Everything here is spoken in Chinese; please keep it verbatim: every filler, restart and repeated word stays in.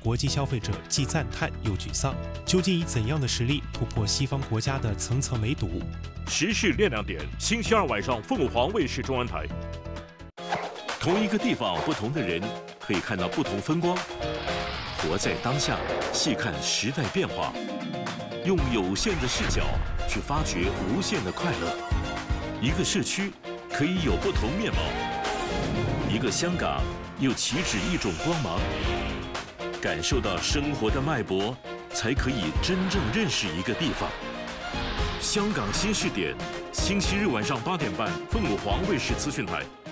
国际消费者既赞叹又沮丧。究竟以怎样的实力突破西方国家的层层围堵？ 时事亮亮点，星期二晚上凤凰卫视中文台。同一个地方，不同的人，可以看到不同风光。活在当下，细看时代变化，用有限的视角去发掘无限的快乐。一个社区可以有不同面貌，一个香港又岂止一种光芒？感受到生活的脉搏，才可以真正认识一个地方。香港新视点，星期日晚上八点半，凤凰卫视资讯台。